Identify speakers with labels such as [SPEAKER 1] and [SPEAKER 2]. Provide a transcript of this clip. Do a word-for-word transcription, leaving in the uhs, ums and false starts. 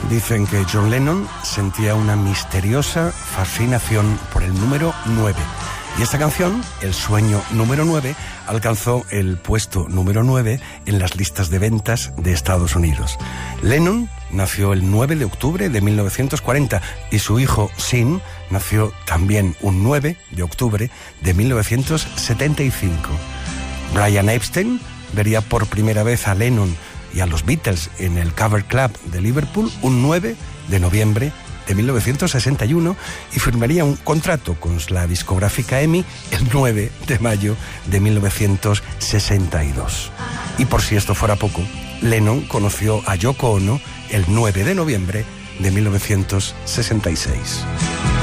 [SPEAKER 1] Dicen que John Lennon sentía una misteriosa fascinación por el número nueve. Y esta canción, El sueño número nueve, alcanzó el puesto número nueve en las listas de ventas de Estados Unidos. Lennon nació el nueve de octubre de mil novecientos cuarenta y su hijo Sean nació también un nueve de octubre de mil novecientos setenta y cinco. Brian Epstein vería por primera vez a Lennon y a los Beatles en el Cavern Club de Liverpool un nueve de noviembre de mil novecientos sesenta y uno y firmaría un contrato con la discográfica EMI el nueve de mayo de mil novecientos sesenta y dos. Y por si esto fuera poco, Lennon conoció a Yoko Ono el nueve de noviembre de mil novecientos sesenta y seis.